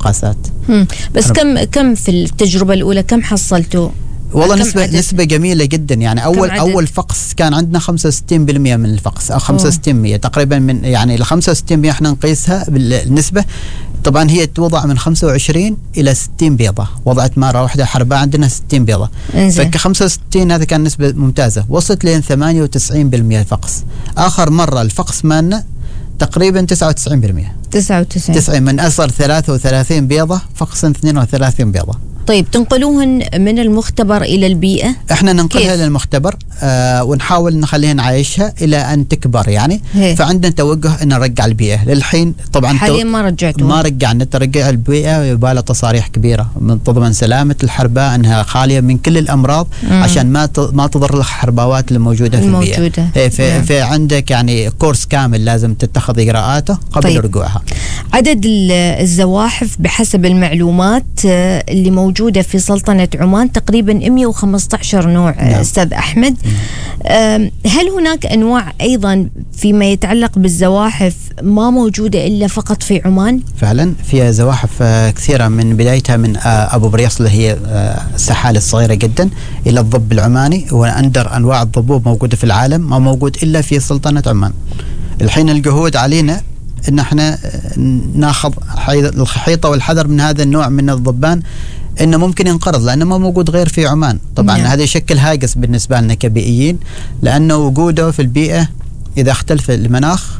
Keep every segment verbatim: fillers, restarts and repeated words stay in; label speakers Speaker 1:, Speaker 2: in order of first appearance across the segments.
Speaker 1: الفقاسات.
Speaker 2: بس كم كم في التجربة الأولى كم حصلتوا؟
Speaker 1: والله نسبة عدد؟ نسبة جميلة جدا يعني. أول أول فقس كان عندنا خمسة وستين بالمئة من الفقس أو خمسة وستين بالمئة تقريبا من يعني ال خمسة وستين بالمئة احنا نقيسها بالنسبة. طبعا هي توضع من خمسة وعشرين إلى ستين بيضة. وضعت مرة واحدة حرباء عندنا ستين بيضة. فك خمسة وستين هذا كان نسبة ممتازة. وصلت لين ثمانية وتسعين بالمئة الفقس. آخر مرة الفقس مالنا تقريبا تسعة وتسعين بالمئة.
Speaker 2: تسعة وتسعين.
Speaker 1: تسعين من أصل ثلاثة وثلاثين بيضة فقس اثنين وثلاثين بيضة.
Speaker 2: طيب تنقلوهن من المختبر إلى البيئة؟
Speaker 1: احنا ننقلها للمختبر آه ونحاول نخليها نعيشها إلى أن تكبر يعني. هي. فعندنا توجه أن نرجع البيئة. للحين طبعا
Speaker 2: حاليا ما رجعتوها؟
Speaker 1: ما رجعنا. ترجع البيئة يبالة تصاريح كبيرة من تضمن سلامة الحرباء أنها خالية من كل الأمراض. مم. عشان ما ما تضر الحرباوات اللي موجودة في
Speaker 2: الموجودة.
Speaker 1: البيئة. في, في عندك يعني كورس كامل لازم تتخذ إجراءاته قبل طيب. رجوعها.
Speaker 2: عدد الزواحف بحسب المعلومات اللي موجودة في سلطنة عمان تقريبا مئة وخمسة عشر نوع. نعم. أستاذ أحمد، نعم. هل هناك أنواع أيضا فيما يتعلق بالزواحف ما موجودة إلا فقط في عمان؟
Speaker 1: فعلا فيها زواحف كثيرة من بدايتها من أبو بريص اللي هي السحالة الصغيرة جدا إلى الضب العماني. وأندر أنواع الضبوب موجودة في العالم ما موجود إلا في سلطنة عمان. الحين الجهود علينا إن احنا ناخذ الحيطة والحذر من هذا النوع من الضبان إنه ممكن ينقرض لأنه ما موجود غير في عمان. طبعا نعم. هذا يشكل هاجس بالنسبة لنا كبيئيين لأنه وجوده في البيئة إذا اختلف المناخ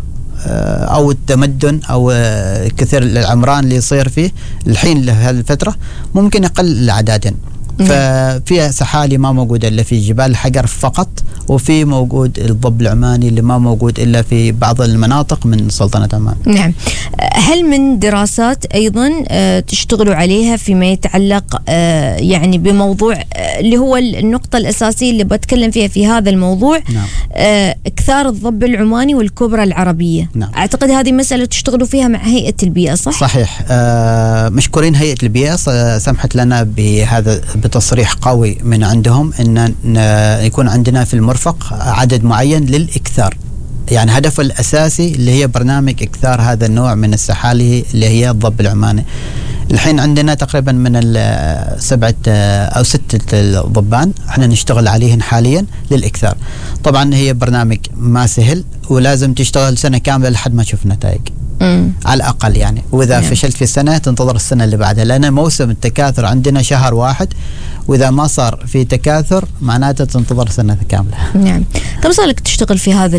Speaker 1: أو التمدن أو كثير العمران اللي يصير فيه الحين لهذه الفترة ممكن يقل الأعداد. ففيها سحالي ما موجودة إلا في جبال الحجر فقط. وفي موجود الضب العماني اللي ما موجود إلا في بعض المناطق من سلطنة عمان.
Speaker 2: نعم. هل من دراسات أيضا تشتغلوا عليها فيما يتعلق يعني بموضوع اللي هو النقطة الأساسية اللي بتكلم فيها في هذا الموضوع؟ نعم. إكثار الضب العماني والكبرى العربية. نعم. أعتقد هذه مسألة تشتغلوا فيها مع هيئة البيئة صح؟
Speaker 1: صحيح. آه مشكورين هيئة البيئة سمحت لنا بهذا بتصريح قوي من عندهم إن يكون عندنا في المرفق عدد معين للإكثار. يعني هدفه الأساسي اللي هي برنامج إكثار هذا النوع من السحالي اللي هي الضب العماني. الحين عندنا تقريبا من السبعة أو ستة ضبان احنا نشتغل عليهن حاليا للإكثار. طبعا هي برنامج ما سهل ولازم تشتغل سنة كاملة لحد ما تشوف نتائج. مم. على الأقل يعني. وإذا مم. فشلت في السنة تنتظر السنة اللي بعدها لأن موسم التكاثر عندنا شهر واحد. وإذا ما صار في تكاثر معناته تنتظر سنة كاملة.
Speaker 2: نعم. كم صار لك تشتغل في هذا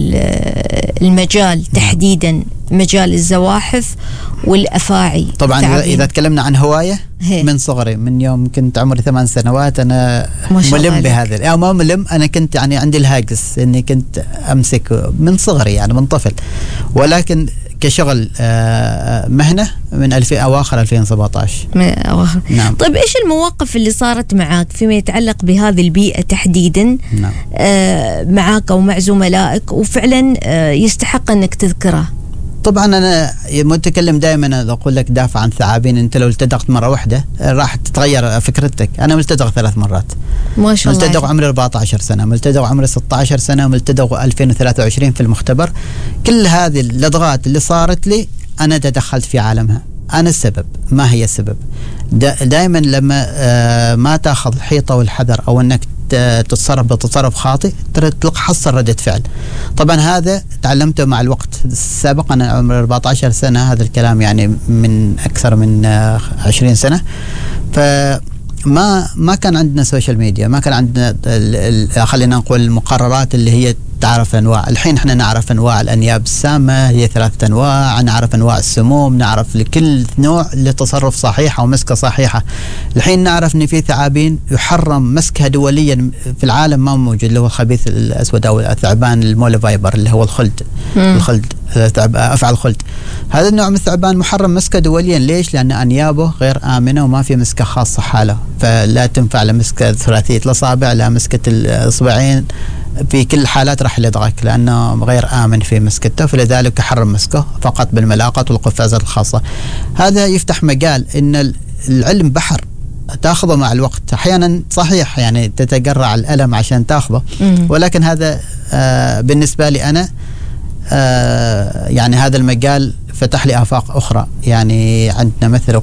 Speaker 2: المجال تحديدا مجال الزواحف والأفاعي؟
Speaker 1: طبعا تعبين. إذا تكلمنا عن هواية هي. من صغري من يوم كنت عمري ثمان سنوات أنا ملم بهذا. أو ما ملم أنا كنت يعني عندي الهاجس إني كنت أمسك من صغري يعني من طفل. ولكن كشغل مهنة من ألفين أواخر ألفين وسبعة عشر.
Speaker 2: أواخر. نعم. طيب إيش المواقف اللي صارت معك فيما يتعلق بهذه البيئة تحديدا؟ نعم. آه معك أو مع زملائك وفعلا آه يستحق أنك تذكرها؟
Speaker 1: طبعا أنا متكلم دائما أقول لك دافع عن ثعابين. أنت لو التدغت مرة واحدة راح تتغير فكرتك. أنا ملتدغ ثلاث مرات
Speaker 2: ما شاء الله.
Speaker 1: ملتدغ عمري أربعة عشر سنة، ملتدغ عمري ستة عشر سنة، ملتدغ ألفين وثلاثة وعشرين في المختبر. كل هذه اللدغات اللي صارت لي أنا تدخلت في عالمها. أنا السبب ما هي السبب. دائما لما ما تأخذ الحيطة والحذر أو أنك تتصرف بتصرف خاطئ تحصل ردة فعل. طبعا هذا تعلمته مع الوقت السابق. أنا عمري أربعة عشر سنة هذا الكلام يعني من أكثر من عشرين سنة. فما ما كان عندنا سوشيال ميديا، ما كان عندنا خلينا نقول المقررات اللي هي تعرف أنواع. الحين احنا نعرف أنواع الأنياب السامة هي ثلاثة أنواع، نعرف أنواع السموم، نعرف لكل نوع لتصرف صحيح أو مسكة صحيحة. الحين نعرف أن في ثعابين يحرم مسكها دوليا في العالم ما موجود اللي هو الخبيث الأسود أو الثعبان الموليفايبر اللي هو الخلد. مم. الخلد أفعى الخلد. هذا النوع من الثعبان محرم مسكه دوليا. ليش؟ لأن أنيابه غير آمنة وما في مسكة خاصة حاله. فلا تنفع لمسكة ثلاثية الأصابع لا مسكة الأصبعين. في كل الحالات راح يلدغك لأنه غير آمن في مسكته. فلذلك حرم مسكه فقط بالملاقط والقفازات الخاصة. هذا يفتح مجال إن العلم بحر تأخذه مع الوقت. أحيانا صحيح يعني تتجرع الألم عشان تأخذه. ولكن هذا آه بالنسبة لي أنا آه يعني هذا المجال فتح لي آفاق أخرى. يعني عندنا مثل